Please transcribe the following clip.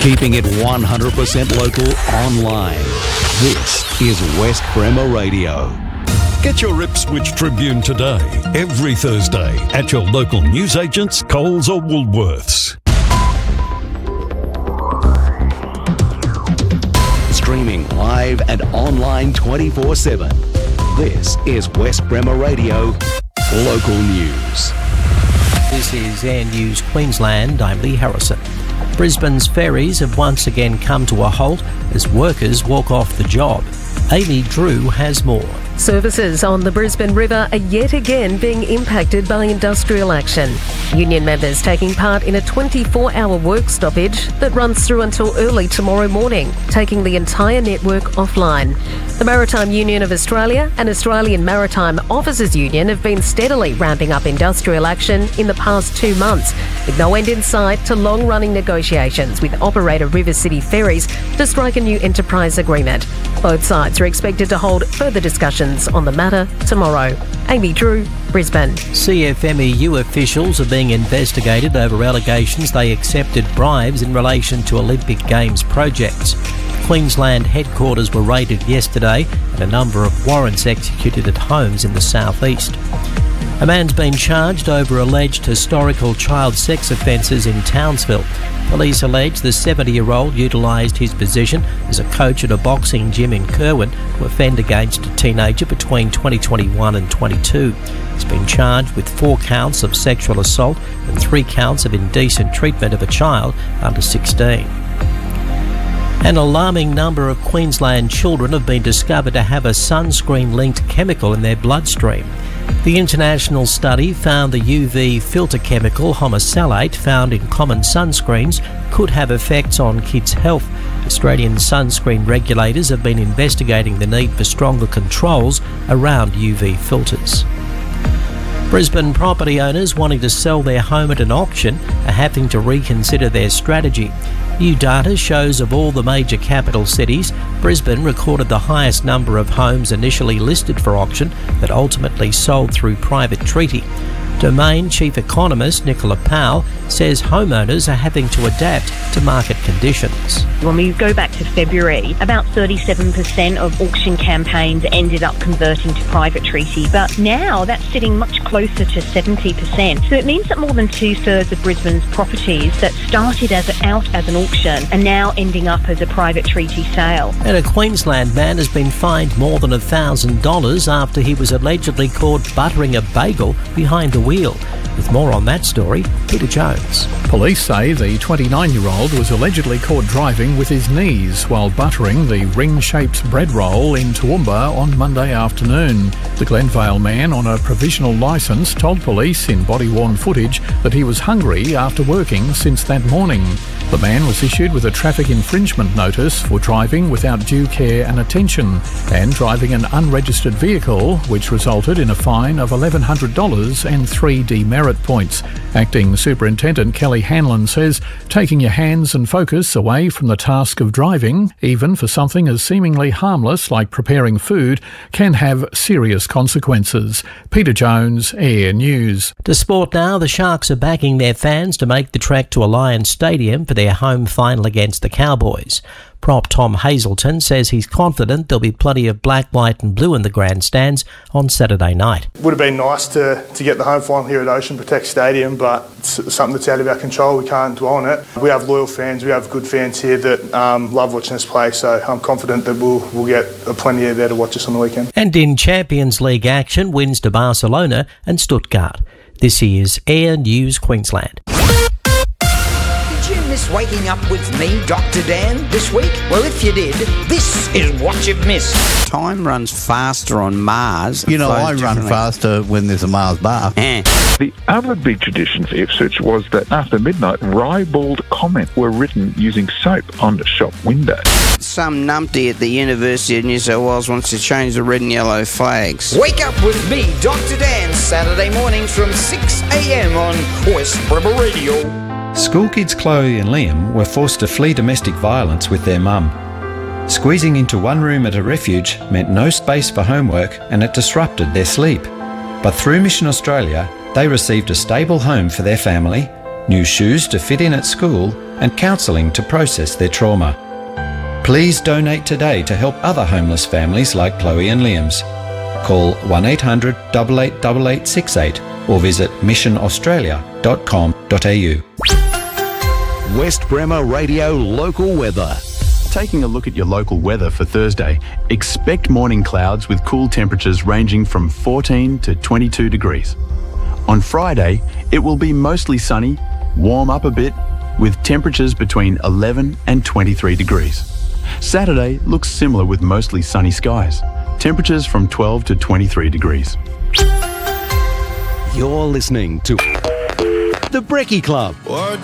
Keeping it 100% local online. This is West Bremer Radio. Get your Ipswich Tribune today, every Thursday, at your local newsagents, Coles or Woolworths. Streaming live and online 24/7. This is West Bremer Radio, local news. This is Air News Queensland. I'm Lee Harrison. Brisbane's ferries have once again come to a halt as workers walk off the job. Amy Drew has more. Services on the Brisbane River are yet again being impacted by industrial action. Union members taking part in a 24-hour work stoppage that runs through until early tomorrow morning, taking the entire network offline. The Maritime Union of Australia and Australian Maritime Officers Union have been steadily ramping up industrial action in the past 2 months, with no end in sight to long-running negotiations with operator River City Ferries to strike a new enterprise agreement. Both sides are expected to hold further discussions on the matter tomorrow. Amy Drew, Brisbane. CFMEU officials are being investigated over allegations they accepted bribes in relation to Olympic Games projects. Queensland headquarters were raided yesterday and a number of warrants executed at homes in the southeast. A man's been charged over alleged historical child sex offences in Townsville. Police allege the 70-year-old utilised his position as a coach at a boxing gym in Kerwin to offend against a teenager between 2021 and 22. He's been charged with 4 counts of sexual assault and 3 counts of indecent treatment of a child under 16. An alarming number of Queensland children have been discovered to have a sunscreen-linked chemical in their bloodstream. The international study found the UV filter chemical homosalate found in common sunscreens could have effects on kids' health. Australian sunscreen regulators have been investigating the need for stronger controls around UV filters. Brisbane property owners wanting to sell their home at an auction are having to reconsider their strategy. New data shows of all the major capital cities, Brisbane recorded the highest number of homes initially listed for auction that ultimately sold through private treaty. Domain Chief Economist Nicola Powell says homeowners are having to adapt to market conditions. When we go back to February, about 37% of auction campaigns ended up converting to private treaty, but now that's sitting much closer to 70%. So it means that more than 2/3 of Brisbane's properties that started out as an auction are now ending up as a private treaty sale. And a Queensland man has been fined more than $1,000 after he was allegedly caught buttering a bagel behind the wheel. With more on that story, Peter Jones. Police say the 29-year-old was allegedly caught driving with his knees while buttering the ring-shaped bread roll in Toowoomba on Monday afternoon. The Glenvale man on a provisional licence told police in body-worn footage that he was hungry after working since that morning. The man was issued with a traffic infringement notice for driving without due care and attention and driving an unregistered vehicle, which resulted in a fine of $1,100 and 3 demerit points. Acting Superintendent Kelly Hanlon says taking your hands and focus away from the task of driving, even for something as seemingly harmless like preparing food, can have serious consequences. Peter Jones, Air News. To sport now, the Sharks are backing their fans to make the trek to Alliance Stadium for their home final against the Cowboys. Prop Tom Hazelton says he's confident there'll be plenty of black, white and blue in the grandstands on Saturday night. It would have been nice to get the home final here at Ocean Protect Stadium, but it's something that's out of our control. We can't dwell on it. We have loyal fans, we have good fans here that love watching us play, so I'm confident that we'll get plenty of there to watch us on the weekend. And in Champions League action, wins to Barcelona and Stuttgart. This is Air News Queensland. Did you miss waking up with me, Dr. Dan, this week? Well, if you did, this is what you've missed. Time runs faster on Mars. You know, I run faster when there's a Mars bar. The other big tradition for Ipswich was that after midnight, ribald comment were written using soap on the shop window. Some numpty at the University of New South Wales wants to change the red and yellow flags. Wake up with me, Dr. Dan, Saturday mornings from 6 a.m. on West Bremer Radio. School kids Chloe and Liam were forced to flee domestic violence with their mum. Squeezing into one room at a refuge meant no space for homework and it disrupted their sleep. But through Mission Australia, they received a stable home for their family, new shoes to fit in at school, and counselling to process their trauma. Please donate today to help other homeless families like Chloe and Liam's. Call 1800 888868 or visit missionaustralia.com.au. West Bremer Radio local weather. Taking a look at your local weather for Thursday, expect morning clouds with cool temperatures ranging from 14 to 22 degrees. On Friday, it will be mostly sunny, warm up a bit, with temperatures between 11 and 23 degrees. Saturday looks similar with mostly sunny skies, temperatures from 12 to 23 degrees. You're listening to The Brekkie Club.